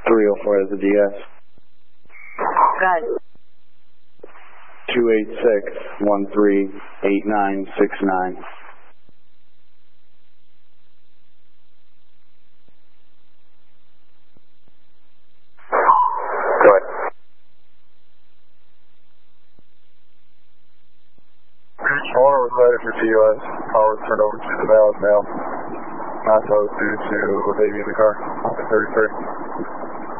304 as a DS. Got it. 286-13-8969. Go ahead. Owner was loaded for TUS. Power was turned over to the valve now. Not load due to a baby in the car. 33.